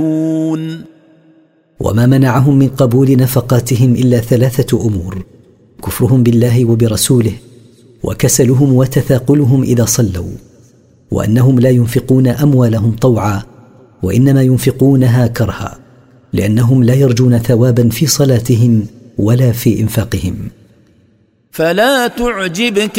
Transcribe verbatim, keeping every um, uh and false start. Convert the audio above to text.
وما منعهم من قبول نفقاتهم إلا ثلاثة أمور: كفرهم بالله وبرسوله، وكسلهم وتثاقلهم إذا صلوا، وأنهم لا ينفقون أموالهم طوعا، وإنما ينفقونها كرها، لأنهم لا يرجون ثوابا في صلاتهم ولا في إنفاقهم. فلا تعجبك